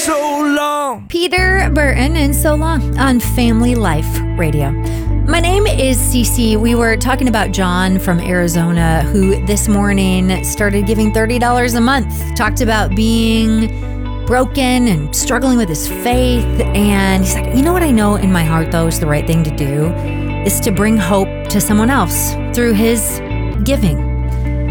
So long. Peter Burton and So Long on Family Life Radio. My name is Cece. We were talking about John from Arizona, who this morning started giving $30 a month. Talked about being broken and struggling with his faith. And he's like, you know what I know in my heart, though, is the right thing to do is to bring hope to someone else through his giving.